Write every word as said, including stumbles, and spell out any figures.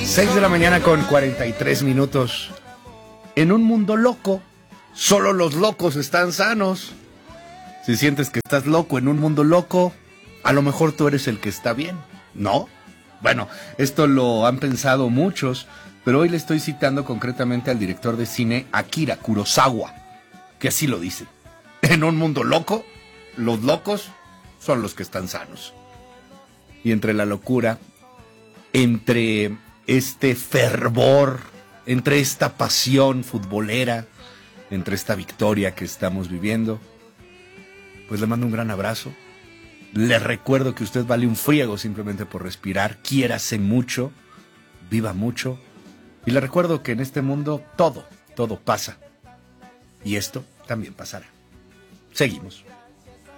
seis de la mañana con cuarenta y tres minutos. En un mundo loco, solo los locos están sanos. Si sientes que estás loco en un mundo loco, a lo mejor tú eres el que está bien, ¿no? Bueno, esto lo han pensado muchos, pero hoy le estoy citando concretamente al director de cine Akira Kurosawa, que así lo dice. En un mundo loco, los locos son los que están sanos. Y entre la locura, entre este fervor, entre esta pasión futbolera, entre esta victoria que estamos viviendo, pues le mando un gran abrazo. Le recuerdo que usted vale un friego simplemente por respirar. Quiérase mucho, viva mucho. Y le recuerdo que en este mundo todo, todo pasa. Y esto también pasará. Seguimos.